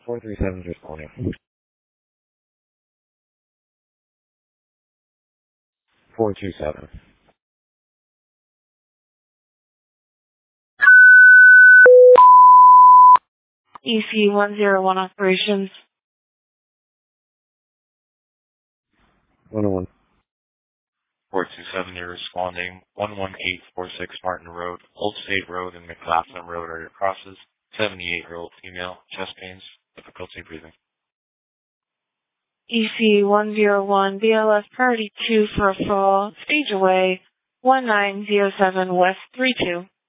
437 is calling. 427. EC101 operations. 101. 427, you're responding. 11846 Martin Road, Old State Road, and McLaughlin Road are your crosses. 78-year-old female, chest pains, difficulty breathing. EC101 BLS priority 2 for a fall, stage away, 1907 West 32.